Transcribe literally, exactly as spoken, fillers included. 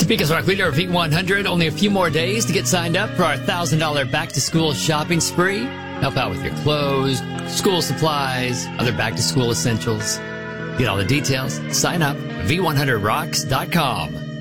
Because Rock Leader V one hundred, only a few more days to get signed up for our one thousand dollars back-to-school shopping spree. Help out with your clothes, school supplies, other back-to-school essentials. Get all the details. Sign up at V one hundred rocks dot com.